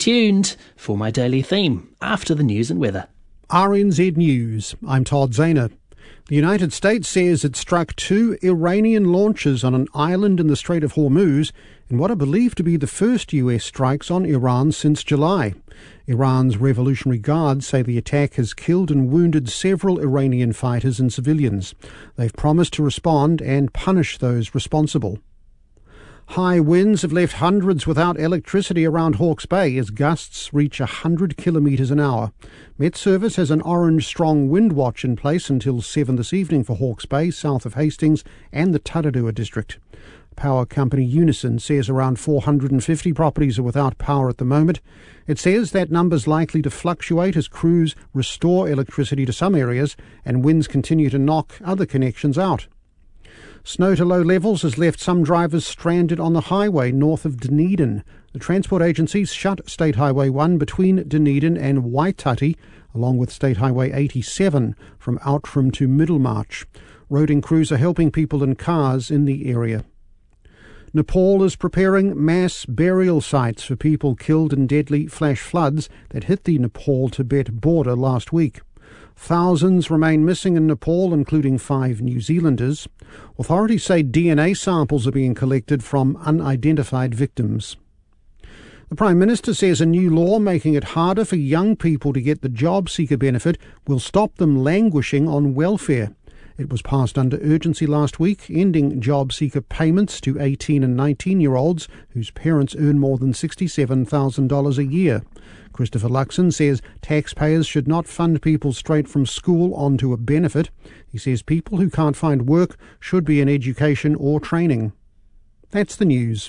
tuned for my daily theme after the news and weather. RNZ News. I'm Todd Zahner. The United States says it struck 2 Iranian launches on an island in the Strait of Hormuz in what are believed to be the first US strikes on Iran since July. Iran's Revolutionary Guard say the attack has killed and wounded several Iranian fighters and civilians. They've promised to respond and punish those responsible. High winds have left hundreds without electricity around Hawke's Bay as gusts reach 100 kilometres an hour. Met Service has an orange strong wind watch in place until 7 this evening for Hawke's Bay, south of Hastings and the Tararua district. Power company Unison says around 450 properties are without power at the moment. It says that number's likely to fluctuate as crews restore electricity to some areas and winds continue to knock other connections out. Snow to low levels has left some drivers stranded on the highway north of Dunedin. The transport agencies shut State Highway 1 between Dunedin and Waitati, along with State Highway 87 from Outram to Middlemarch. Roading crews are helping people in cars in the area. Nepal is preparing mass burial sites for people killed in deadly flash floods that hit the Nepal-Tibet border last week. Thousands remain missing in Nepal, including 5 New Zealanders. Authorities say DNA samples are being collected from unidentified victims. The Prime Minister says a new law making it harder for young people to get the job seeker benefit will stop them languishing on welfare. It was passed under urgency last week, ending job seeker payments to 18 and 19-year-olds whose parents earn more than $67,000 a year. Christopher Luxon says taxpayers should not fund people straight from school onto a benefit. He says people who can't find work should be in education or training. That's the news.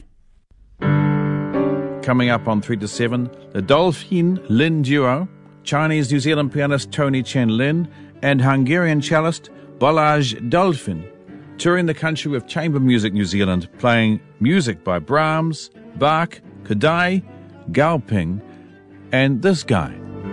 Coming up on 3 to 7, the Dolphin Lin duo, Chinese-New Zealand pianist Tony Chen Lin, and Hungarian cellist Balázs Dolphin, touring the country with Chamber Music New Zealand, playing music by Brahms, Bach, Kodály, Galping, and this guy.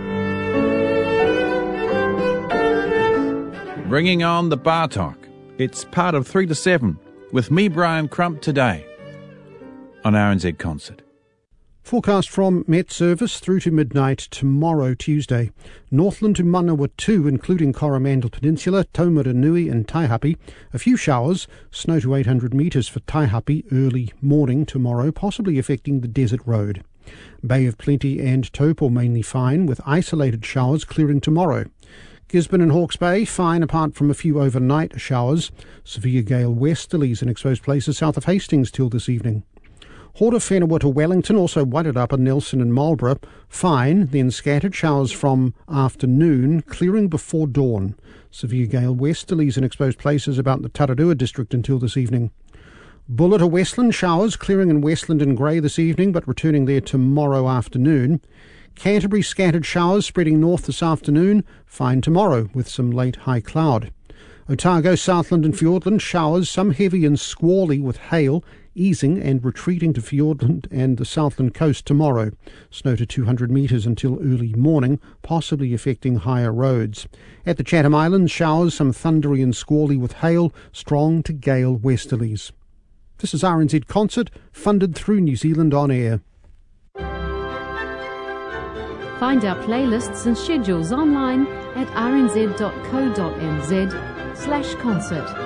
Bringing on the Bartok. It's part of 3 to 7 with me, Brian Crump, today on RNZ Concert. Forecast from Met Service through to midnight tomorrow, Tuesday. Northland to Manawatu, including Coromandel Peninsula, Taumarunui and Taihape. A few showers, snow to 800 metres for Taihape early morning tomorrow, possibly affecting the Desert Road. Bay of Plenty and Taupo mainly fine, with isolated showers clearing tomorrow. Gisborne and Hawke's Bay, fine apart from a few overnight showers. Severe gale westerlies in exposed places south of Hastings till this evening. Horta Whenua to Wellington, also whited up in Nelson and Marlborough, fine, then scattered showers from afternoon, clearing before dawn. Severe gale westerlies in exposed places about the Tararua district until this evening. Buller to Westland, showers clearing in Westland and Grey this evening, but returning there tomorrow afternoon. Canterbury, scattered showers spreading north this afternoon, fine tomorrow with some late high cloud. Otago, Southland and Fiordland, showers, some heavy and squally with hail, easing and retreating to Fiordland and the Southland coast tomorrow. Snow to 200 metres until early morning, possibly affecting higher roads. At the Chatham Islands, showers, some thundery and squally with hail, strong to gale westerlies. This is RNZ Concert, funded through New Zealand On Air. Find our playlists and schedules online at rnz.co.nz/concert.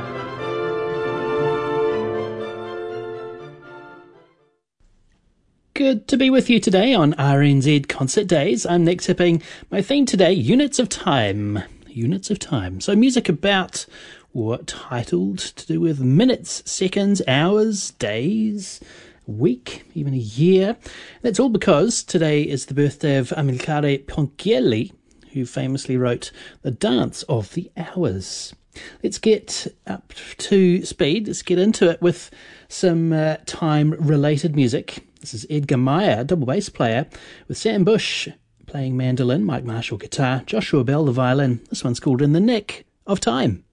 Good to be with you today on RNZ Concert Days. I'm Nick Tipping. My theme today, Units of Time. Units of Time. So music about or titled to do with minutes, seconds, hours, days, week, even a year. That's all because today is the birthday of Amilcare Ponchielli, who famously wrote The Dance of the Hours. Let's get up to speed. Let's get into it with some time-related music. This is Edgar Meyer, double bass player, with Sam Bush playing mandolin, Mike Marshall guitar, Joshua Bell the violin. This one's called In the Nick of Time.